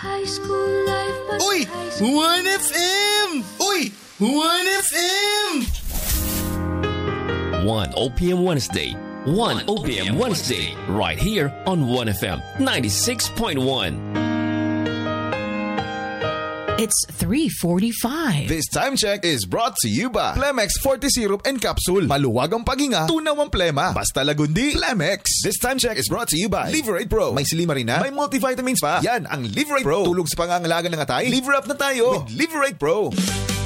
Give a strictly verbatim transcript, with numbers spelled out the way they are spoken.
High school life, but Uy! one F M! Uy! one F M! one O P M Wednesday. one O P M Wednesday. Right here on one F M ninety-six point one. It's three forty-five. This time check is brought to you by Plemex forty Syrup and Capsule. Maluwag ang paghinga, tunaw ang plema. Basta lagundi, Plemex. This time check is brought to you by Liverate Pro. May silimarina, may multivitamins pa. Yan ang Liverate Pro. Tulog sa pangangalaga ng atay. Liver up na tayo with Liverate Pro.